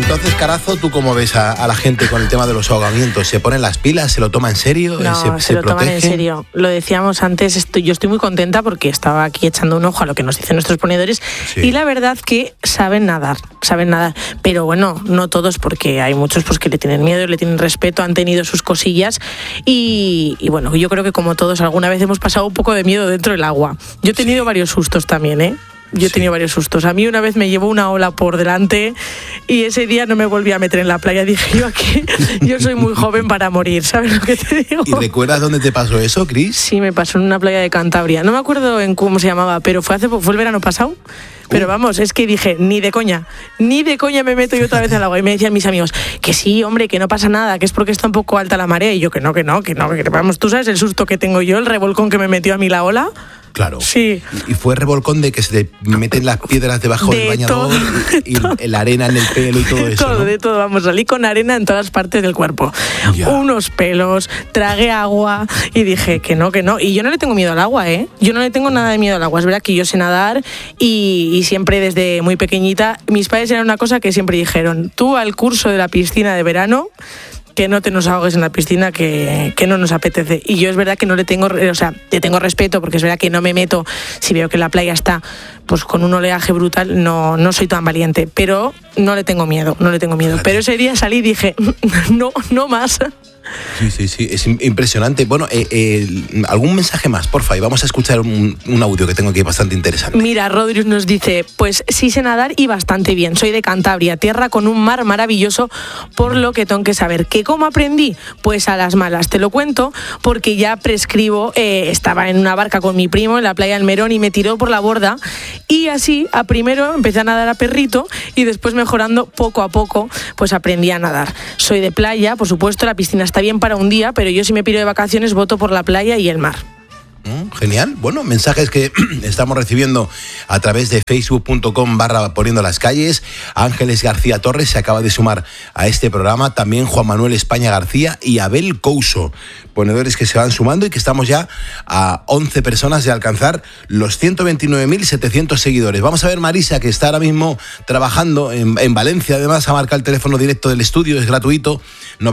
Entonces, Carazo, ¿tú cómo ves a la gente con el tema de los ahogamientos? ¿Se ponen las pilas? ¿Se lo toma en serio? No, se lo toman en serio. Lo decíamos antes, yo estoy muy contenta porque estaba aquí echando un ojo a lo que nos dicen nuestros ponedores, sí. Y la verdad que saben nadar. Pero bueno, no todos, porque hay muchos pues que le tienen miedo, le tienen respeto, han tenido sus cosillas y bueno, yo creo que como todos alguna vez hemos pasado un poco de miedo dentro del agua. Yo he tenido varios sustos también, ¿eh? Yo he tenido varios sustos. A mí una vez me llevó una ola por delante y ese día no me volví a meter en la playa. Dije yo aquí, yo soy muy joven para morir, ¿sabes lo que te digo? ¿Y recuerdas dónde te pasó eso, Cris? Sí, me pasó en una playa de Cantabria. No me acuerdo en cómo se llamaba, pero fue el verano pasado. Pero vamos, es que dije, ni de coña me meto yo otra vez al agua. Y me decían mis amigos, que sí, hombre, que no pasa nada, que es porque está un poco alta la marea. Y yo, que no, vamos, tú sabes el susto que tengo yo, el revolcón que me metió a mí la ola. Claro. Sí. Y fue revolcón de que se te meten las piedras debajo del bañador y la arena en el pelo y todo eso. De todo, vamos, salí con arena en todas partes del cuerpo. Ya. Unos pelos, tragué agua y dije que no. Y yo no le tengo miedo al agua, ¿eh? Yo no le tengo nada de miedo al agua. Es verdad que yo sé nadar y siempre desde muy pequeñita, mis padres eran una cosa que siempre dijeron, tú al curso de la piscina de verano, que no te nos ahogues en la piscina, que no nos apetece. Y yo es verdad que no le tengo, te tengo respeto, porque es verdad que no me meto, si veo que la playa está pues con un oleaje brutal, no soy tan valiente, pero no le tengo miedo. Pero ese día salí y dije, no más. Sí, es impresionante. Bueno, algún mensaje más, porfa, y vamos a escuchar un audio que tengo aquí bastante interesante. Mira, Rodríguez nos dice, pues sí sé nadar y bastante bien, soy de Cantabria, tierra con un mar maravilloso, por lo que tengo que saber. ¿Que cómo aprendí? Pues a las malas, te lo cuento, porque ya prescribo, estaba en una barca con mi primo en la playa del Merón y me tiró por la borda, y así, a primero empecé a nadar a perrito y después mejorando poco a poco, pues aprendí a nadar. Soy de playa, por supuesto, la piscina está bien para un día, pero yo si me piro de vacaciones voto por la playa y el mar. Genial. Bueno, mensajes que estamos recibiendo a través de facebook.com/poniendo las calles. Ángeles García Torres se acaba de sumar a este programa. También Juan Manuel España García y Abel Couso. Ponedores que se van sumando y que estamos ya a 11 personas de alcanzar los 129.700 seguidores. Vamos a ver Marisa, que está ahora mismo trabajando en Valencia. Además, ha marcado el teléfono directo del estudio, es gratuito,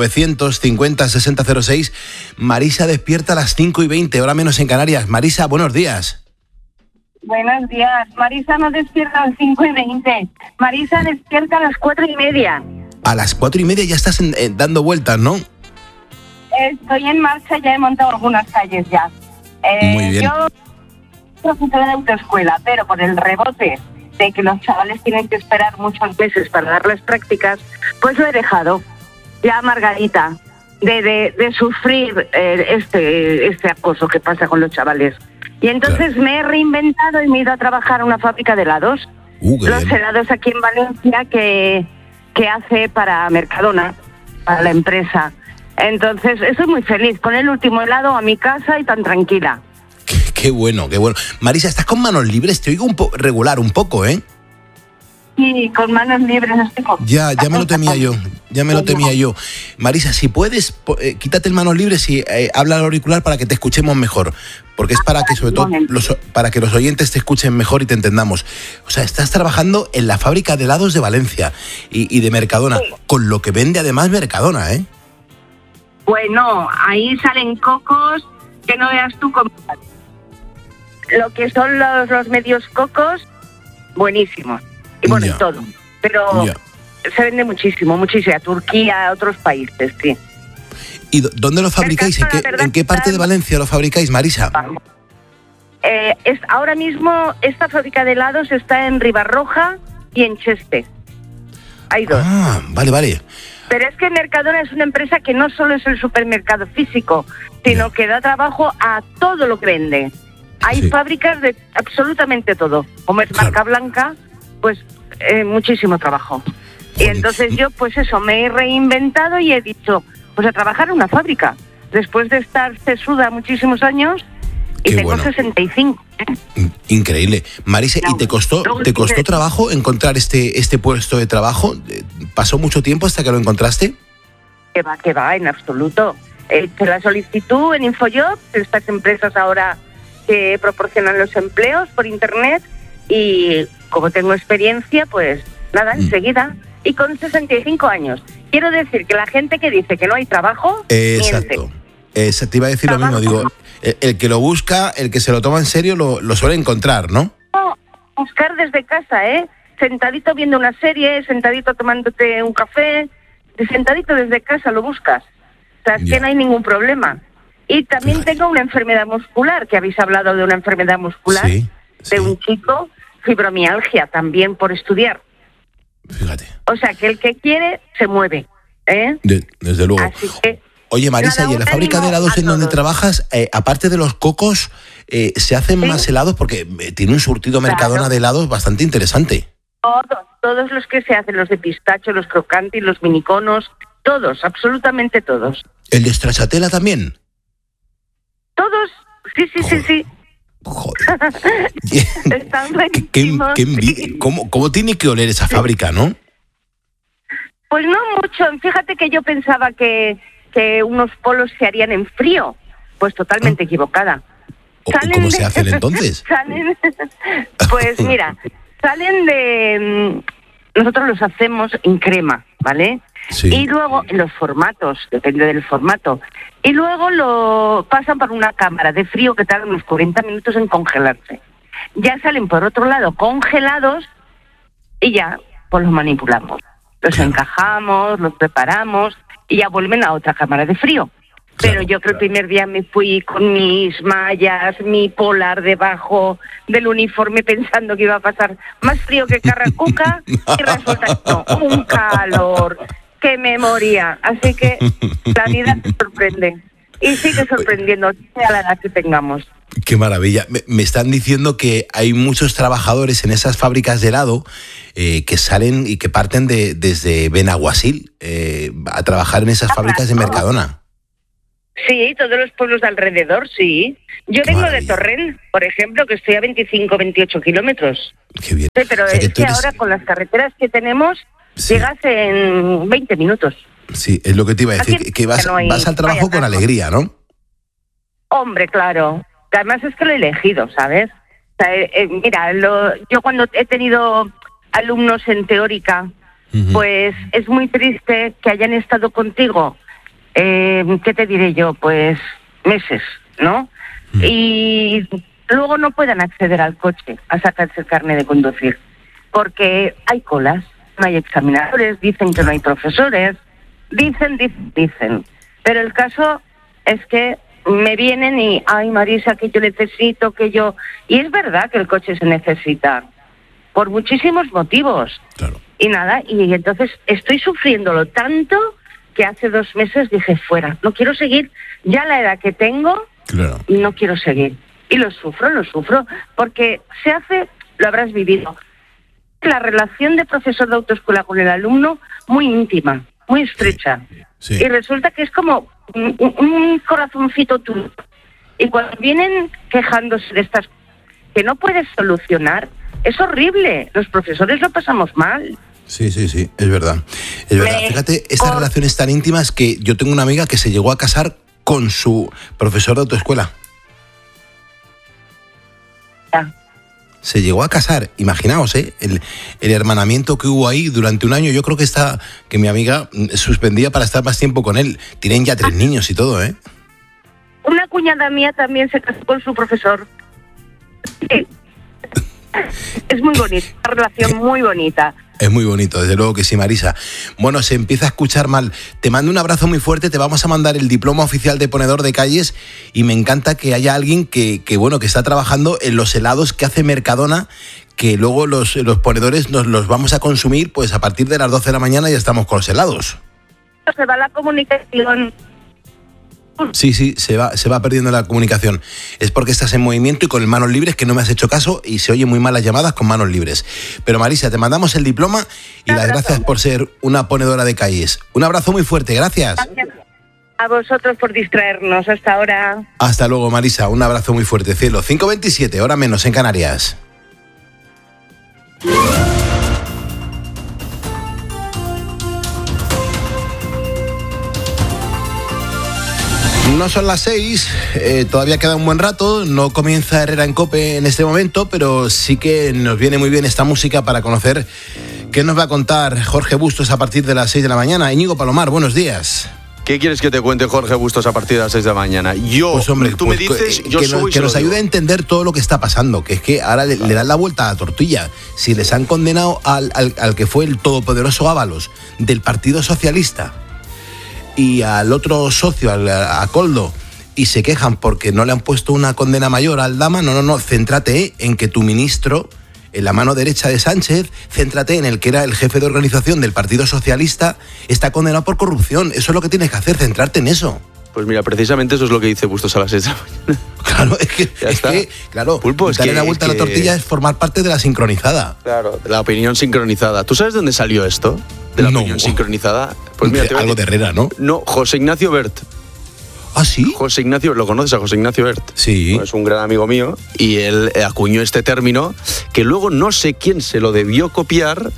950-6006. Marisa despierta a las 5:20, hora menos en Canarias. Marisa, buenos días. Buenos días. Marisa no despierta a las 5:20. Marisa despierta a las 4:30. A las 4:30 ya estás dando vueltas, ¿no? Estoy en marcha, ya he montado algunas calles ya. Muy bien. Yo soy profesora de autoescuela, pero por el rebote de que los chavales tienen que esperar muchos meses para dar las prácticas, pues lo he dejado. Ya, Margarita, de sufrir este acoso que pasa con los chavales. Y entonces me he reinventado y me he ido a trabajar a una fábrica de helados. Los helados aquí en Valencia que hace para Mercadona, para la empresa. Entonces estoy muy feliz con el último helado a mi casa y tan tranquila. Qué bueno. Marisa, ¿estás con manos libres? Te oigo regular un poco, ¿eh? Sí, con manos libres estoy con... Ya me lo temía yo. Marisa, si puedes, quítate el manos libres y habla al auricular para que te escuchemos mejor. Porque es para que, sobre todo, para que los oyentes te escuchen mejor y te entendamos. O sea, estás trabajando en la fábrica de helados de Valencia y de Mercadona, sí. Con lo que vende además Mercadona, ¿eh? Bueno, ahí salen cocos que no veas tú cómo. Lo que son los medios cocos, buenísimos. Y bueno, todo. Pero se vende muchísimo. A Turquía, a otros países, sí. ¿Y dónde lo fabricáis? ¿En qué parte de Valencia lo fabricáis, Marisa? Ahora mismo esta fábrica de helados está en Ribarroja y en Cheste. Hay dos. Ah, vale. Pero es que Mercadona es una empresa que no solo es el supermercado físico, sino que da trabajo a todo lo que vende. Hay fábricas de absolutamente todo. Como es marca blanca, pues muchísimo trabajo. Y entonces yo, pues eso, me he reinventado y he dicho, pues a trabajar en una fábrica. Después de estar sesuda muchísimos años y tengo 65. Increíble. Marisa, ¿y te costó trabajo encontrar este puesto de trabajo? ¿Pasó mucho tiempo hasta que lo encontraste? Que va, en absoluto. He hecho la solicitud en InfoJobs, estas empresas ahora que proporcionan los empleos por internet, y como tengo experiencia, pues nada, enseguida. y con 65 años. Quiero decir que la gente que dice que no hay trabajo, exacto. Miente. Te iba a decir lo mismo, digo, el que lo busca, el que se lo toma en serio, lo suele encontrar, ¿no? Buscar desde casa, sentadito viendo una serie, sentadito tomándote un café, sentadito desde casa lo buscas. O sea, es que no hay ningún problema. Y también tengo una enfermedad muscular, que habéis hablado de una enfermedad muscular, de un chico, fibromialgia, también por estudiar. Fíjate. O sea, que el que quiere, se mueve. Desde luego. Así que, oye, Marisa, ¿y en la fábrica de helados en donde trabajas, aparte de los cocos, se hacen más helados? Porque tiene un surtido Mercadona de helados bastante interesante. Todos los que se hacen, los de pistacho, los crocantes, los miniconos, todos, absolutamente todos. ¿El de stracciatella también? Todos, sí. Joder. Están buenísimos. ¿Cómo tiene que oler esa fábrica, no? Pues no mucho. Fíjate que yo pensaba que unos polos se harían en frío. Pues totalmente equivocada. ¿Cómo se hacen entonces? Pues mira, salen de... Nosotros los hacemos en crema, ¿vale? Sí. Y luego en los formatos, depende del formato. Y luego lo pasan por una cámara de frío que tarda unos 40 minutos en congelarse. Ya salen por otro lado congelados y ya pues los manipulamos. Los encajamos, los preparamos y ya vuelven a otra cámara de frío. Pero yo que el primer día me fui con mis mallas, mi polar debajo del uniforme pensando que iba a pasar más frío que Carracuca y resulta que no, un calor que me moría. Así que la vida te sorprende y sigue sorprendiendo a la edad que tengamos. Qué maravilla. Me están diciendo que hay muchos trabajadores en esas fábricas de helado que salen y que parten desde Benaguasil a trabajar en esas fábricas de Mercadona. Sí, todos los pueblos de alrededor, sí. Yo vengo de Torrent, por ejemplo, que estoy a 25, 28 kilómetros. Qué bien. Sí, pero es que ahora con las carreteras que tenemos, llegas en 20 minutos. Sí, es lo que te iba a decir, que vas al trabajo con alegría, ¿no? Hombre, claro. Que además es que lo he elegido, ¿sabes? O sea, mira, yo cuando he tenido alumnos en teórica, pues es muy triste que hayan estado contigo, ¿qué te diré yo? Pues meses, ¿no? Y luego no puedan acceder al coche a sacarse el carnet de conducir, porque hay colas, no hay examinadores, dicen que no hay profesores, dicen. Pero el caso es que me vienen y, ay Marisa, que yo necesito, que yo... Y es verdad que el coche se necesita, por muchísimos motivos. Claro. Y nada, y entonces estoy sufriéndolo tanto que hace 2 meses dije, fuera, no quiero seguir, ya la edad que tengo, no quiero seguir. Y lo sufro, porque se hace, lo habrás vivido, la relación de profesor de autoescuela con el alumno muy íntima, muy estrecha. Sí. Y resulta que es como un corazoncito tuyo. Y cuando vienen quejándose de estas que no puedes solucionar, es horrible. Los profesores lo pasamos mal. Sí, es verdad. Fíjate, estas relaciones tan íntimas que yo tengo una amiga que se llegó a casar con su profesor de autoescuela. Se llegó a casar, imaginaos, el hermanamiento que hubo ahí durante un año. Yo creo que mi amiga suspendía para estar más tiempo con él. Tienen ya 3 niños y todo, ¿eh? Una cuñada mía también se casó con su profesor. Sí. Es muy bonita, una relación muy bonita. Es muy bonito, desde luego que sí, Marisa. Bueno, se empieza a escuchar mal. Te mando un abrazo muy fuerte, te vamos a mandar el diploma oficial de ponedor de calles y me encanta que haya alguien que está trabajando en los helados que hace Mercadona, que luego los ponedores nos los vamos a consumir, pues a partir de las 12 de la mañana ya estamos con los helados. Se va la comunicación. Sí, se va perdiendo la comunicación. Es porque estás en movimiento y con manos libres, que no me has hecho caso y se oye muy mal las llamadas con manos libres. Pero Marisa, te mandamos el diploma y las gracias por ser una ponedora de calles. Un abrazo muy fuerte, gracias. Gracias a vosotros por distraernos. Hasta ahora. Hasta luego, Marisa. Un abrazo muy fuerte, cielo. 5:27, hora menos en Canarias. No son las 6, todavía queda un buen rato, no comienza Herrera en COPE en este momento, pero sí que nos viene muy bien esta música para conocer ¿Qué nos va a contar Jorge Bustos a partir de las 6 de la mañana? Íñigo Palomar, buenos días. ¿Qué quieres que te cuente Jorge Bustos a partir de las 6 de la mañana? Pues hombre, tú me dices, yo subo y que nos ayude a entender todo lo que está pasando, que es que ahora le dan la vuelta a la tortilla. Si les han condenado al que fue el todopoderoso Ábalos del Partido Socialista y al otro socio, a Koldo, y se quejan porque no le han puesto una condena mayor al Aldama, no, céntrate en que tu ministro, en la mano derecha de Sánchez, céntrate en el que era el jefe de organización del Partido Socialista, está condenado por corrupción. Eso es lo que tienes que hacer, centrarte en eso. Pues mira, precisamente eso es lo que dice Bustos a las 6 de la mañana. Claro, claro, Pulpo, darle la vuelta a la tortilla es formar parte de la sincronizada. Claro, de la opinión sincronizada. ¿Tú sabes dónde salió esto? De la opinión sincronizada. Pues mira, algo de Herrera, ¿no? No, José Ignacio Bert. ¿Ah, sí? José Ignacio, ¿lo conoces a José Ignacio Bert? Sí. Pues es un gran amigo mío y él acuñó este término que luego no sé quién se lo debió copiar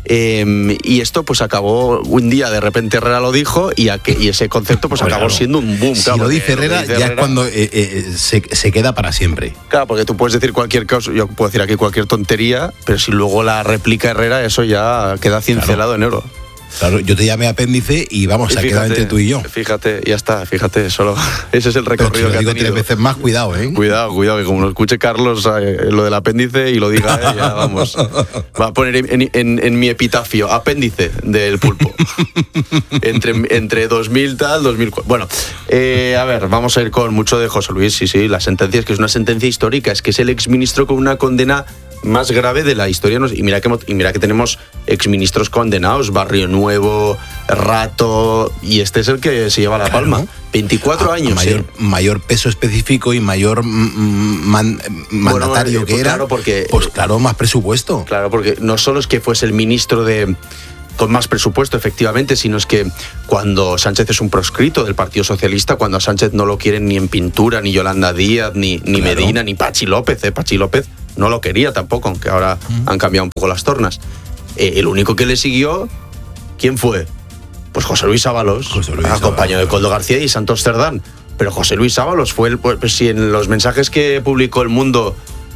y esto pues acabó un día, de repente Herrera lo dijo y ese concepto pues acabó siendo un boom. Si claro, lo dice Herrera, ya es cuando se queda para siempre. Claro, porque tú puedes decir cualquier cosa, yo puedo decir aquí cualquier tontería, pero si luego la replica Herrera, eso ya queda cincelado en oro. Claro, yo te llamé apéndice y vamos, se ha quedado entre tú y yo. Fíjate, ya está, solo ese es el recorrido que ha tenido. 3 veces más, cuidado, ¿eh? Cuidado, que como lo escuche Carlos lo del apéndice y lo diga ya vamos. Va a poner en mi epitafio, apéndice del Pulpo. entre 2000 tal, 2004. Bueno, a ver, vamos a ir con mucho de José Luis, sí, la sentencia es que es una sentencia histórica, es que es el exministro con una condena más grave de la historia, y mira que tenemos exministros condenados, Barrio Nuevo, Rato, y este es el que se lleva la palma. 24 años. Mayor peso específico y mayor mandatario que era. Claro, porque, pues claro, más presupuesto. Claro, porque no solo es que fuese el ministro con más presupuesto, efectivamente, sino es que cuando Sánchez es un proscrito del Partido Socialista, cuando a Sánchez no lo quieren ni en pintura, ni Yolanda Díaz, ni Medina, ni Pachi López, Pachi López no lo quería tampoco, aunque ahora han cambiado un poco las tornas. El único que le siguió, ¿quién fue? Pues José Luis Ábalos, acompañado de Koldo García y Santos Cerdán. Pero José Luis Ábalos fue pues si en los mensajes que publicó El Mundo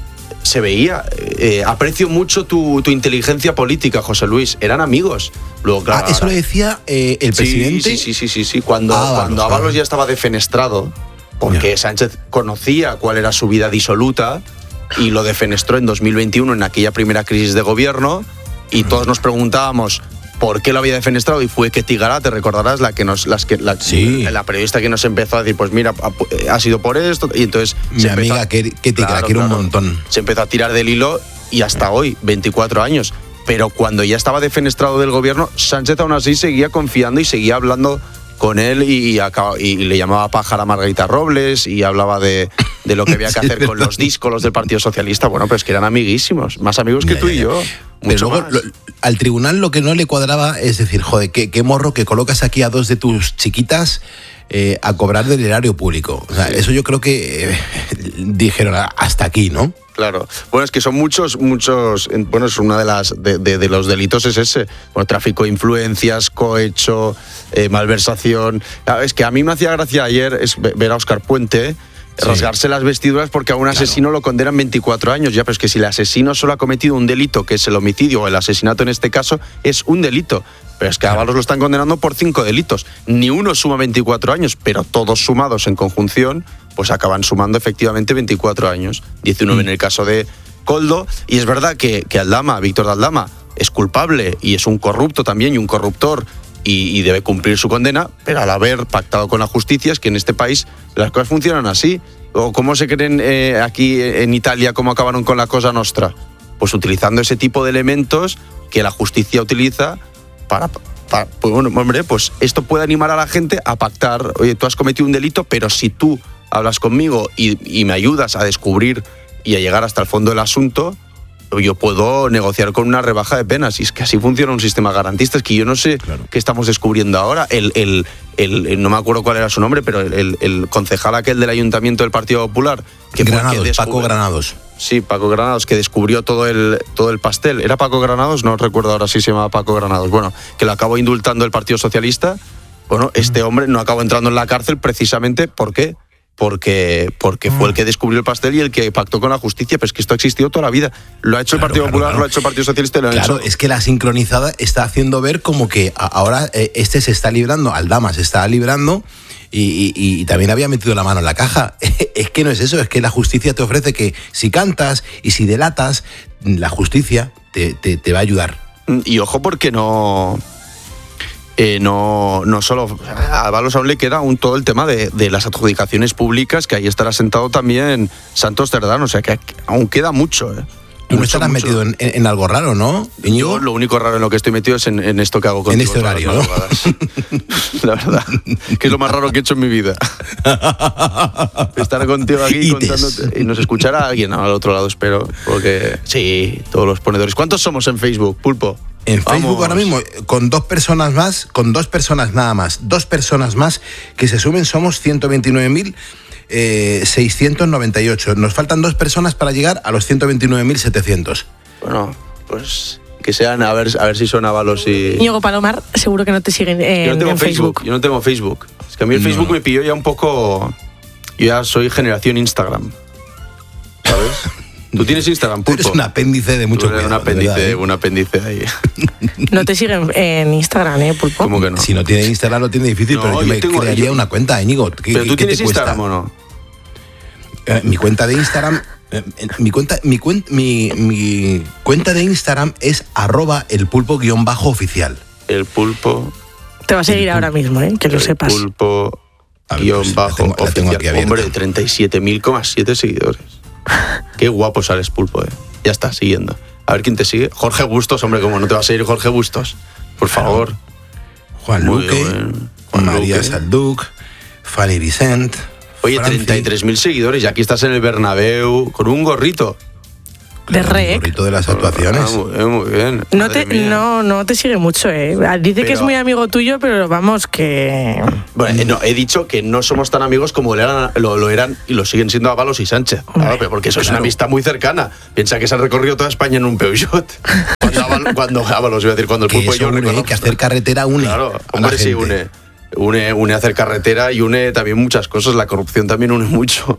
se veía, aprecio mucho tu inteligencia política, José Luis. Eran amigos. Luego, claro, eso lo decía el presidente. Sí. Cuando Ábalos ya estaba defenestrado, porque Sánchez conocía cuál era su vida disoluta y lo defenestró en 2021 en aquella primera crisis de gobierno y todos nos preguntábamos por qué lo había defenestrado y fue Ketty Garat, te recordarás, la periodista que nos empezó a decir, pues mira, ha sido por esto, y entonces mi amiga Ketty, que la quiero un montón. Se empezó a tirar del hilo y hasta hoy, 24 años. Pero cuando ya estaba defenestrado del gobierno, Sánchez aún así seguía confiando y seguía hablando con él y le llamaba pájara a Margarita Robles y hablaba de lo que había que hacer con los díscolos del Partido Socialista. Bueno, pero es que eran amiguísimos, más amigos que tú y yo. Pero luego al tribunal lo que no le cuadraba es decir, joder, qué morro que colocas aquí a 2 de tus chiquitas a cobrar del erario público. O sea, eso yo creo que dijeron hasta aquí, ¿no? Claro. Bueno, es que son muchos, bueno, es una de los delitos es ese. Bueno, tráfico de influencias, cohecho, malversación. Es que a mí me hacía gracia ayer ver a Óscar Puente rasgarse las vestiduras porque a un asesino lo condenan 24 años. Ya, pero es que si el asesino solo ha cometido un delito, que es el homicidio o el asesinato en este caso, es un delito. Pero es que a Ábalos lo están condenando por 5 delitos. Ni uno suma 24 años, pero todos sumados en conjunción, pues acaban sumando efectivamente 24 años. 19 en el caso de Koldo. Y es verdad que Aldama, Víctor de Aldama, es culpable y es un corrupto también y un corruptor y debe cumplir su condena, pero al haber pactado con la justicia es que en este país las cosas funcionan así. ¿O cómo se creen aquí en Italia cómo acabaron con la Cosa Nostra? Pues utilizando ese tipo de elementos que la justicia utiliza para pues bueno, hombre, pues esto puede animar a la gente a pactar. Oye, tú has cometido un delito, pero si tú hablas conmigo y me ayudas a descubrir y a llegar hasta el fondo del asunto, yo puedo negociar con una rebaja de penas. Y es que así funciona un sistema garantista. Es que yo no sé qué estamos descubriendo ahora. No me acuerdo cuál era su nombre, pero el concejal aquel del Ayuntamiento del Partido Popular. Paco Granados. Sí, Paco Granados, que descubrió todo el pastel. ¿Era Paco Granados? No recuerdo ahora si se llamaba Paco Granados. Bueno, que lo acabó indultando el Partido Socialista. Bueno, este hombre no acabó entrando en la cárcel precisamente porque porque fue el que descubrió el pastel y el que pactó con la justicia, pero es que esto ha existido toda la vida. Lo ha hecho el Partido Popular, lo ha hecho el Partido Socialista y lo han hecho. Claro, es que la sincronizada está haciendo ver como que ahora se está librando, Aldama se está librando y también había metido la mano en la caja. Es que no es eso, es que la justicia te ofrece que si cantas y si delatas, la justicia te va a ayudar. Y ojo porque no solo a Ábalos aún le queda todo el tema de las adjudicaciones públicas, que ahí estará sentado también Santos Cerdán, o sea que aún queda mucho. Tú no estarás metido en algo raro, ¿no, Íñigo? Yo lo único raro en lo que estoy metido es en esto que hago contigo. En este horario, ¿no? La verdad, que es lo más raro que he hecho en mi vida. Estar contigo aquí contándote. Y nos escuchará alguien al otro lado, espero. Porque sí, todos los ponedores. ¿Cuántos somos en Facebook, Pulpo? En Facebook ahora mismo, con dos personas nada más, 2 personas más que se sumen, somos 129.698. Nos faltan 2 personas para llegar a los 129.700. Bueno, pues que sean, a ver si son Ábalos y... Íñigo Palomar, seguro que no te siguen yo no tengo en Facebook. Yo no tengo Facebook. Es que a mí el Facebook me pilló ya un poco... Yo ya soy generación Instagram, ¿sabes? ¿Tú tienes Instagram, Pulpo? Tú eres un apéndice de mucho cuidado. Un apéndice ahí. No te siguen en Instagram, Pulpo. ¿Cómo que no? Si no tiene Instagram lo tiene difícil, pero yo me crearía una cuenta, Íñigo. ¿Pero tú tienes Instagram o no? Mi cuenta de Instagram... Mi cuenta de Instagram es @elpulpo_oficial. El Pulpo... Te va a seguir ahora mismo, que lo sepas. El Pulpo_oficial. Hombre, 37.000,7 seguidores. Qué guapo sales, Pulpo, Ya está, siguiendo. A ver quién te sigue. Jorge Bustos, hombre, ¿cómo no te va a seguir Jorge Bustos? Por favor. Juan Luque, María Salduc, Fanny Vicent. Oye, 33.000 seguidores y aquí estás en el Bernabéu con un gorrito. De rec. El gorrito de las actuaciones. Muy bien. No te sigue mucho, Dice que es muy amigo tuyo, pero vamos que... Bueno, no, he dicho que no somos tan amigos como lo eran y lo siguen siendo Ábalos y Sánchez. Claro, pero porque eso es una amistad muy cercana. Piensa que se han recorrido toda España en un Peugeot. Cuando Ábalos, iba a decir, cuando el Pulpo y yo reconozco. Que hacer carretera une. Claro, hombre, sí, une hacer carretera y une también muchas cosas. La corrupción también une mucho.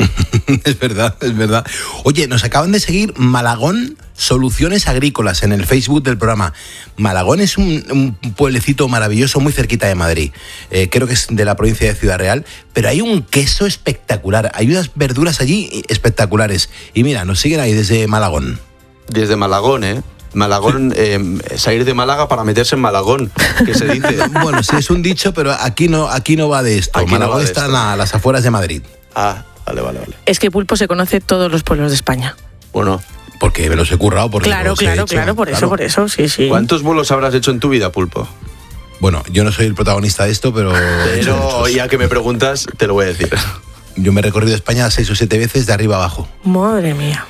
Es verdad. Oye, nos acaban de seguir Malagón Soluciones Agrícolas en el Facebook del programa. Malagón es un pueblecito maravilloso muy cerquita de Madrid. Creo que es de la provincia de Ciudad Real, pero hay un queso espectacular. Hay unas verduras allí espectaculares. Y mira, nos siguen ahí desde Malagón. Desde Malagón, Malagón, salir de Málaga para meterse en Malagón, que se dice. Bueno, sí es un dicho, pero aquí no va de esto. Malagón está a las afueras de Madrid. Ah, vale. Es que Pulpo se conoce todos los pueblos de España. Bueno. Porque me los he currado. Claro, por eso, sí. ¿Cuántos vuelos habrás hecho en tu vida, Pulpo? Bueno, yo no soy el protagonista de esto, pero ya que me preguntas, te lo voy a decir. Yo me he recorrido España 6 o 7 veces de arriba abajo. Madre mía.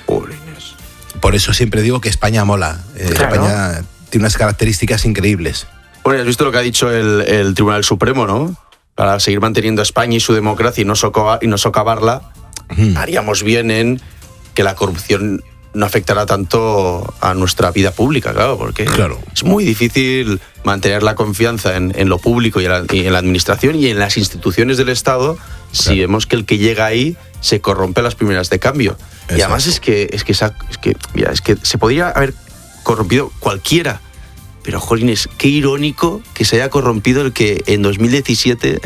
Por eso siempre digo que España mola. Claro. España tiene unas características increíbles. Bueno, has visto lo que ha dicho el Tribunal Supremo, ¿no? Para seguir manteniendo a España y su democracia y no socavarla, haríamos bien en que la corrupción no afectará tanto a nuestra vida pública, claro, porque es muy difícil mantener la confianza en lo público y en la administración y en las instituciones del Estado si vemos que el que llega ahí se corrompe a las primeras de cambio. Exacto. Y además es que se podría haber corrompido cualquiera, pero jolines, qué irónico que se haya corrompido el que en 2017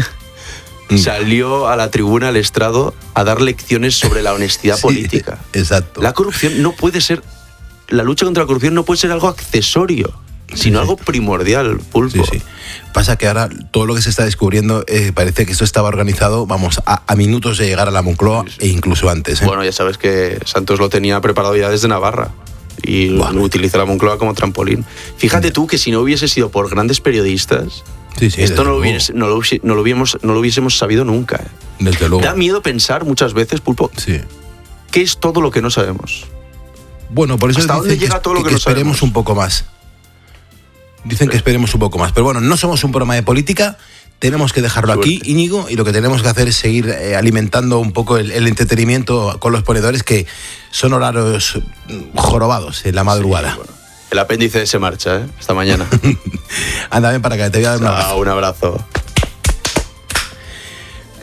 salió a la tribuna al estrado a dar lecciones sobre la honestidad política. Exacto. La corrupción no puede ser, la lucha contra la corrupción no puede ser algo accesorio, sino algo primordial, Pulpo. Sí. Pasa que ahora todo lo que se está descubriendo parece que esto estaba organizado, vamos, a minutos de llegar a la Moncloa e incluso antes. Bueno, ya sabes que Santos lo tenía preparado ya desde Navarra y utiliza la Moncloa como trampolín. Fíjate tú que si no hubiese sido por grandes periodistas, esto no lo hubiésemos sabido nunca. Desde luego. Da miedo pensar muchas veces, Pulpo, ¿qué es todo lo que no sabemos? Bueno, por eso ¿hasta dónde llega todo lo que no esperemos sabemos? Un poco más. Dicen que esperemos un poco más. Pero bueno, no somos un programa de política, tenemos que dejarlo aquí, Íñigo, y lo que tenemos que hacer es seguir alimentando un poco el entretenimiento con los ponedores, que son horarios jorobados en la madrugada. Sí, bueno. El apéndice se marcha, Hasta mañana. Anda bien para que te voy a dar un abrazo. Un abrazo.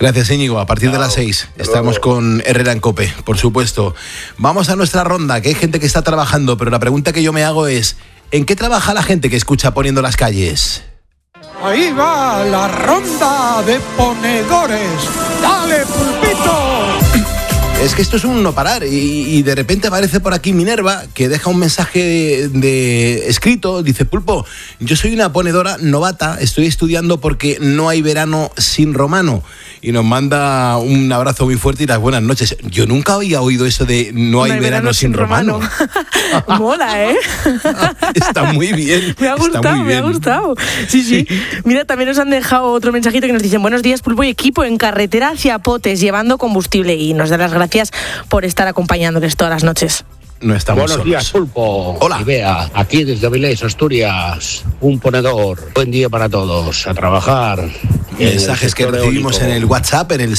Gracias, Íñigo. A partir de las 6 estamos con Herrera en COPE, por supuesto. Vamos a nuestra ronda, que hay gente que está trabajando, pero la pregunta que yo me hago es, ¿en qué trabaja la gente que escucha Poniendo las Calles? Ahí va la ronda de ponedores. ¡Dale, Pulpito! Es que esto es un no parar y de repente aparece por aquí Minerva, que deja un mensaje de escrito, dice: Pulpo, yo soy una ponedora novata, estoy estudiando porque no hay verano sin romano. Y nos manda un abrazo muy fuerte y las buenas noches. Yo nunca había oído eso de no hay verano sin romano. Mola, ¿eh? Está muy bien. Me ha gustado. Sí. Mira, también nos han dejado otro mensajito que nos dicen: buenos días, Pulpo y equipo, en carretera hacia Potes, llevando combustible, y nos da las gracias por estar acompañándoles todas las noches. No estamos Buenos solos. días, Pulpo. Hola. Y Bea, aquí desde Avilés, Asturias, un ponedor. Buen día para todos, a trabajar. Mensajes que recibimos en el WhatsApp, en el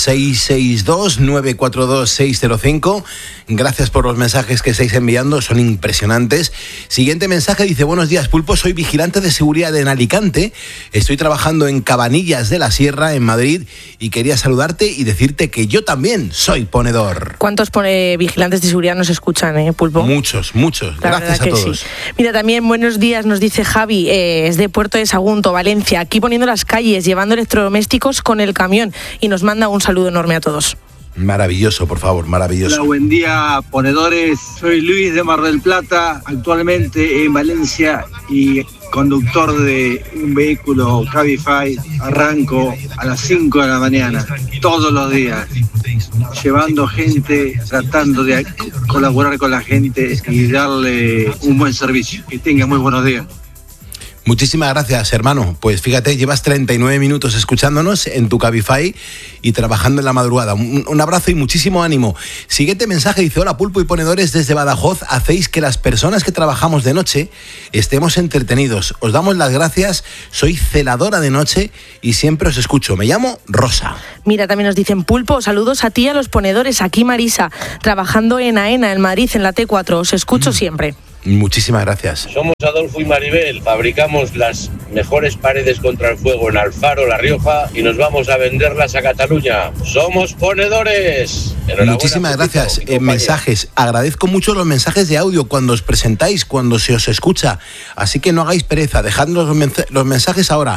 662-942-605. Gracias por los mensajes que estáis enviando, son impresionantes. Siguiente mensaje dice: buenos días, Pulpo, soy vigilante de seguridad en Alicante. Estoy trabajando en Cabanillas de la Sierra, en Madrid, y quería saludarte y decirte que yo también soy ponedor. ¿Cuántos vigilantes de seguridad nos escuchan, Pulpo? Muchos. Gracias a todos. Sí. Mira, también buenos días, nos dice Javi, es de Puerto de Sagunto, Valencia, aquí poniendo las calles, llevando electrodomésticos con el camión, y nos manda un saludo enorme a todos. Maravilloso, por favor, maravilloso. Hola, buen día, ponedores. Soy Luis de Mar del Plata, actualmente en Valencia y conductor de un vehículo Cabify. Arranco a las 5 de la mañana, todos los días, llevando gente, tratando de colaborar con la gente y darle un buen servicio. Que tengan muy buenos días. Muchísimas gracias, hermano. Pues fíjate, llevas 39 minutos escuchándonos en tu Cabify y trabajando en la madrugada. Un abrazo y muchísimo ánimo. Siguiente mensaje dice: hola, Pulpo y ponedores desde Badajoz. Hacéis que las personas que trabajamos de noche estemos entretenidos. Os damos las gracias. Soy celadora de noche y siempre os escucho. Me llamo Rosa. Mira, también nos dicen: Pulpo, saludos a ti y a los ponedores. Aquí Marisa, trabajando en AENA, en Madrid, en la T4. Os escucho siempre. Muchísimas gracias. Somos Adolfo y Maribel, fabricamos las mejores paredes contra el fuego en Alfaro, La Rioja, y nos vamos a venderlas a Cataluña. ¡Somos ponedores! Muchísimas gracias. Mensajes. Agradezco mucho los mensajes de audio cuando os presentáis, cuando se os escucha. Así que no hagáis pereza. Dejadnos los mensajes ahora.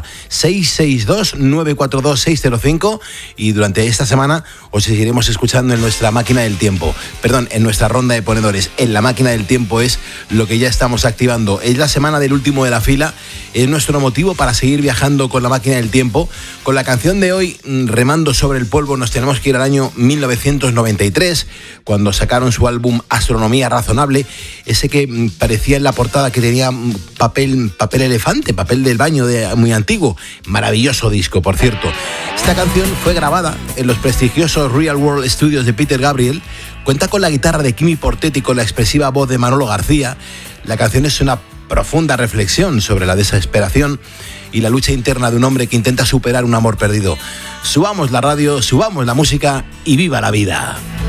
662-942-605. Y durante esta semana os seguiremos escuchando en nuestra máquina del tiempo. Perdón, en nuestra ronda de ponedores. En la máquina del tiempo es lo que ya estamos activando. Es la semana del último de la fila. Es nuestro motivo para seguir viajando con la máquina del tiempo. Con la canción de hoy, Remando sobre el polvo, nos tenemos que ir al año 1993, cuando sacaron su álbum Astronomía Razonable, ese que parecía en la portada que tenía papel elefante, papel del baño muy antiguo. Maravilloso disco, por cierto. Esta canción fue grabada en los prestigiosos Real World Studios de Peter Gabriel. Cuenta con la guitarra de Kimi Portet y con la expresiva voz de Manolo García. La canción es una profunda reflexión sobre la desesperación y la lucha interna de un hombre que intenta superar un amor perdido. Subamos la radio, subamos la música y viva la vida.